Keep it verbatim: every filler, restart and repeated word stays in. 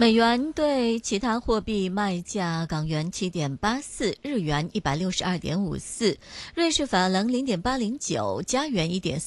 美元对其他货币卖价：港元七点八四，日元一百六十二点五四，瑞士法郎零点八零九，加元一点